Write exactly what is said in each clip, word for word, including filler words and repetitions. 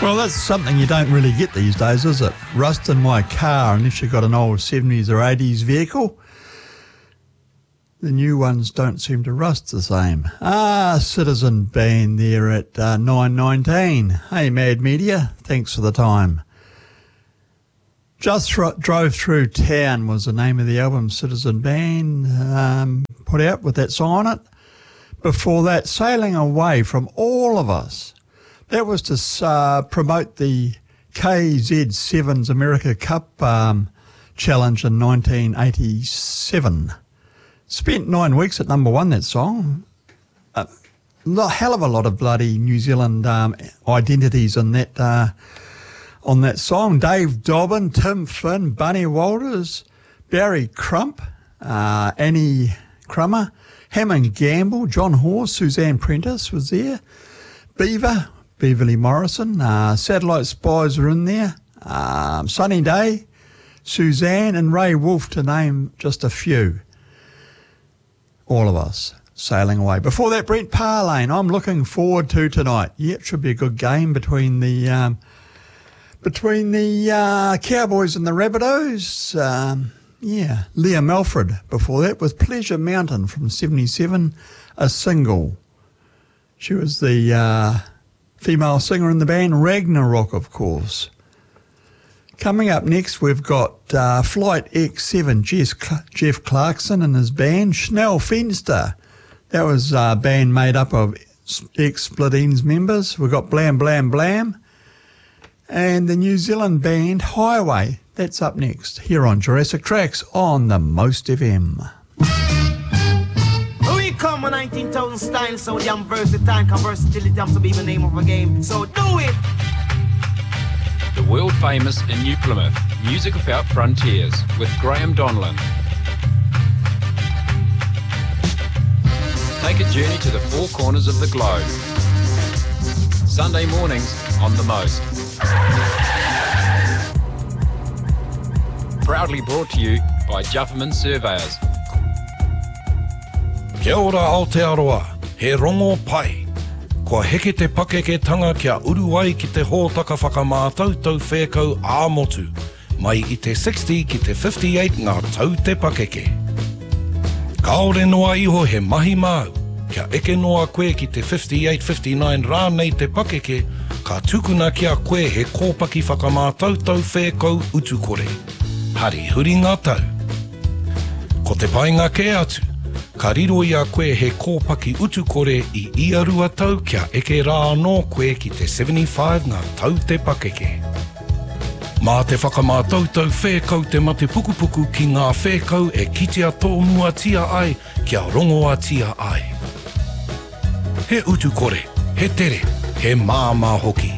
Well, that's something you don't really get these days, is it? Rust in my car, unless you've got an old seventies or eighties vehicle. The new ones don't seem to rust the same. Ah, Citizen Band there at uh, nine nineteen. Hey, Mad Media, thanks for the time. Just Th- Drove Through Town was the name of the album Citizen Band um, put out with that song on it. Before that, Sailing Away from All of Us. That was to uh, promote the K Z Sevens America Cup um, challenge in nineteen eighty-seven. Spent nine weeks at number one, that song. A hell of a lot of bloody New Zealand um, identities in that, uh, on that song. Dave Dobbin, Tim Finn, Bunny Walters, Barry Crump, uh, Annie Crummer, Hammond Gamble, John Horse, Suzanne Prentice was there, Beaver, Beverly Morrison, uh, Satellite Spies were in there, um, Sunny Day, Suzanne and Ray Wolf, to name just a few. All of us sailing away. Before that, Brent Parlane, I'm looking forward to tonight. Yeah, it should be a good game between the um, between the uh, Cowboys and the Rabbitohs. Um, yeah, Leah Melford before that with Pleasure Mountain from seventy-seven, a single. She was the uh, female singer in the band, Ragnarok, of course. Coming up next, we've got uh, Flight X seven, Jeff, Jeff Clarkson and his band, Schnell Fenster. That was a band made up of ex-Split Enz members. We've got Blam Blam Blam. And the New Zealand band, Highway. That's up next, here on Jurassic Tracks on the Most F M. We come with nineteen thousand styles, so damn versatile, versatility, damn to be the name of a game. So do it! The world famous in New Plymouth, Music Without Frontiers with Graham Donlan. Take a journey to the four corners of the globe. Sunday mornings on The Most. Proudly brought to you by Jufferman Surveyors. Kia ora Aotearoa, he rongo pai. Kua heke te pakeke-tanga kia uruai ki te hōtaka whakamātautau whēkau āmotu, mai i te sixty ki te fifty-eight ngā tau te pakeke. Kaore noa iho he mahi māu, kia eke noa koe ki te fifty-eight fifty-nine rānei te pakeke, ka tukuna kia koe he kōpaki whakamātautau whēkau utukore. Hari huri ngā tau. Ko te painga ke atu, ka riro ia koe he kōpaki utukore i ia rua tau kia eke rā anō koe ki te seventy-five ngā tau te pakeke. Mā te whakamātautau whēkau te mate pukupuku ki ngā whēkau e kitea tō mua tia ai kia rongoa tia ai. He utukore, he tere, he māmā hoki.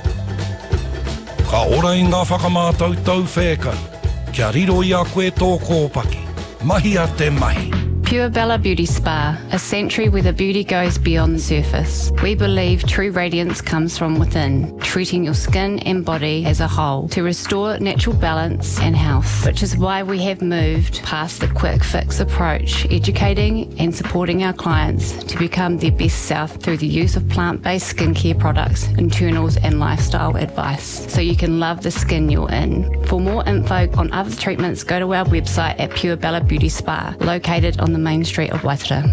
Ka ora i ngā whakamātautau whēkau, kia riro ia koe tō kōpaki, mahi a te mahi. Pure Bella Beauty Spa, a sanctuary where the beauty goes beyond the surface. We believe true radiance comes from within, treating your skin and body as a whole to restore natural balance and health, which is why we have moved past the quick fix approach, educating and supporting our clients to become their best self through the use of plant-based skincare products, internals and lifestyle advice, so you can love the skin you're in. For more info on other treatments, go to our website at Pure Bella Beauty Spa, located on the main street of Waitara.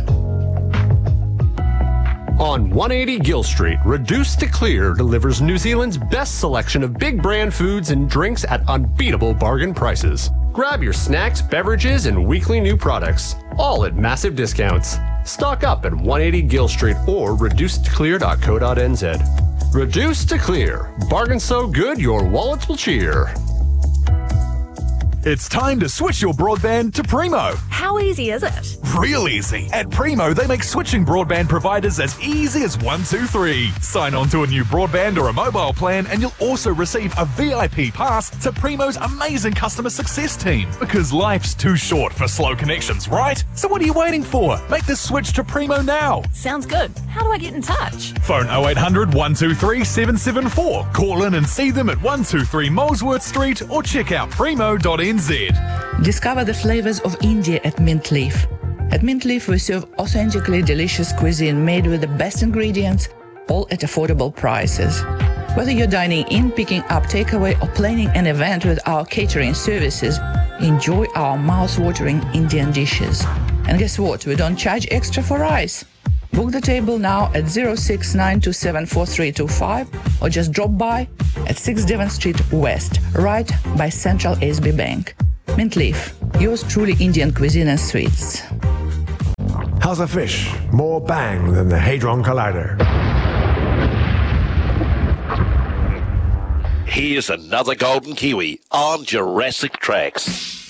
On one eighty Gill Street, Reduce to Clear delivers New Zealand's best selection of big brand foods and drinks at unbeatable bargain prices. Grab your snacks, beverages, and weekly new products, all at massive discounts. Stock up at one eighty Gill Street or reduce to clear dot co dot n z. Reduce to Clear. Bargains so good your wallets will cheer. It's time to switch your broadband to Primo. How easy is it? Real easy. At Primo, they make switching broadband providers as easy as one, two, three. Sign on to a new broadband or a mobile plan and you'll also receive a V I P pass to Primo's amazing customer success team. Because life's too short for slow connections, right? So what are you waiting for? Make the switch to Primo now. Sounds good. How do I get in touch? Phone oh eight hundred, one two three, seven seven four. Call in and see them at one two three Molesworth Street or check out primo dot n z. Discover the flavors of India at Mint Leaf. At Mint Leaf, we serve authentically delicious cuisine made with the best ingredients, all at affordable prices. Whether you're dining in, picking up takeaway, or planning an event with our catering services, enjoy our mouth-watering Indian dishes. And guess what? We don't charge extra for rice. Book the table now at zero six nine two seven four three two five or just drop by at six Devon Street West, right by Central S B Bank. Mint Leaf, yours truly Indian cuisine and sweets. How's a fish? More bang than the Hadron Collider. Here's another golden kiwi on Jurassic Tracks.